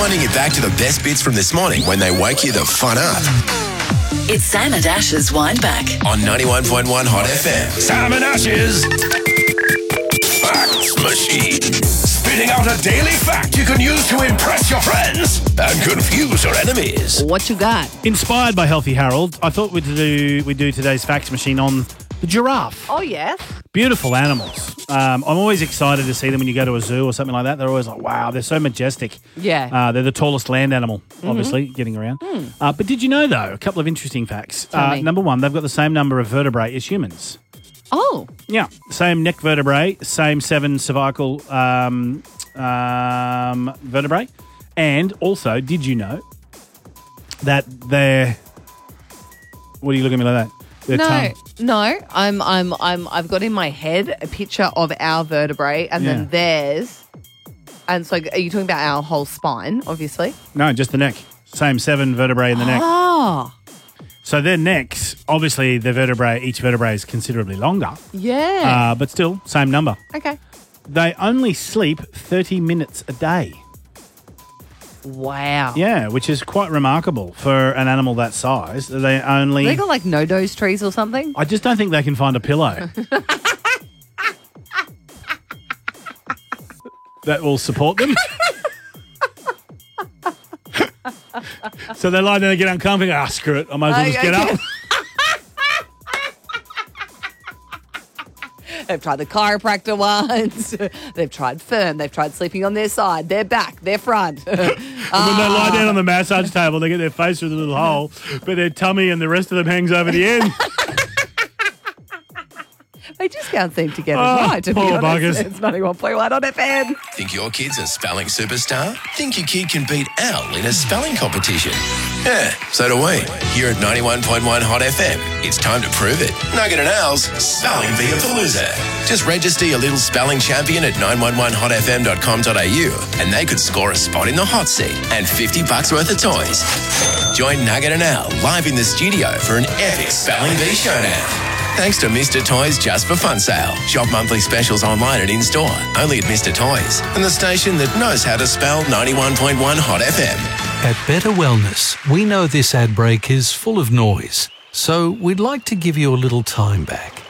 Rewinding it back to the best bits from this morning when they wake you the fun up. It's Sam and Ash's Wind Back On 91.1 Hot FM. Sam and Ash's Facts Machine. Spitting out a daily fact you can use to impress your friends and confuse your enemies. What you got? Inspired by Healthy Harold, I thought we'd do today's Facts Machine on the giraffe. Oh, yes. Beautiful animals. I'm always excited to see them when you go to a zoo or something like that. They're always like, wow, they're so majestic. Yeah. They're the tallest land animal, obviously, getting around. But did you know, though, a couple of interesting facts. Tell me. Number one, they've got the same number of vertebrae as humans. Oh. Yeah, same neck vertebrae, same 7 cervical vertebrae. And also, did you know that they're... What are you looking at me like that? Their tongue. No. I've got in my head a picture of our vertebrae and then theirs. And so are you talking about our whole spine, obviously? No, just the neck. Same 7 vertebrae in the neck. Oh. So their necks, obviously each vertebrae is considerably longer. Yeah. But still, same number. Okay. They only sleep 30 minutes a day. Wow. Yeah, which is quite remarkable for an animal that size. They got like no-dose trees or something? I just don't think they can find a pillow that will support them. So they lie down and get uncomfortable. Screw it. I might as well just get up. They've tried the chiropractor ones. They've tried firm. They've tried sleeping on their side, their back, their front. And when they lie down on the massage table, they get their face through the little hole, but their tummy and the rest of them hangs over the end. They just can't seem to get it right, to be poor honest. buggers. It's 91.1 on FM. Think your kid's a spelling superstar? Think your kid can beat Al in a spelling competition? Yeah, so do we. Here at 91.1 Hot FM, it's time to prove it. Nugget and Al's Spelling Beapalooza. Just register your little spelling champion at 911hotfm.com.au and they could score a spot in the hot seat and $50 worth of toys. Join Nugget and Al live in the studio for an epic Spelling Bee showdown. Thanks to Mr. Toys Just for Fun sale. Shop monthly specials online and in-store. Only at Mr. Toys. And the station that knows how to spell 91.1 Hot FM. At Better Wellness, we know this ad break is full of noise. So we'd like to give you a little time back.